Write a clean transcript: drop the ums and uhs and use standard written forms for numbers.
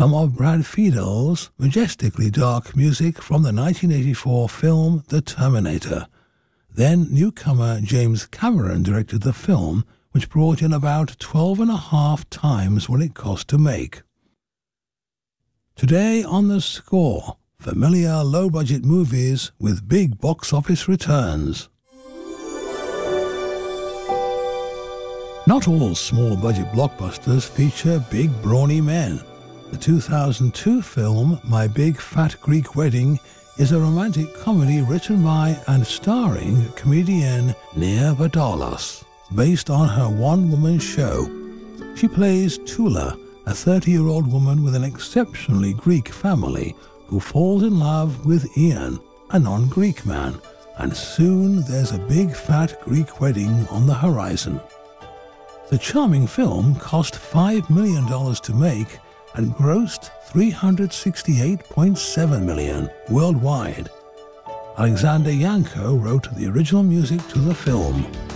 some of Brad Fiedel's majestically dark music from the 1984 film The Terminator. Then newcomer James Cameron directed the film, which brought in about 12.5 times what it cost to make. Today on The Score, familiar low-budget movies with big box office returns. Not all small-budget blockbusters feature big, brawny men. The 2002 film My Big Fat Greek Wedding is a romantic comedy written by and starring comedian Nia Vardalos, based on her one-woman show. She plays Tula, a 30-year-old woman with an exceptionally Greek family who falls in love with Ian, a non-Greek man, and soon there's a big fat Greek wedding on the horizon. The charming film cost $5 million to make and grossed $368.7 million worldwide. Alexander Yanko wrote the original music to the film.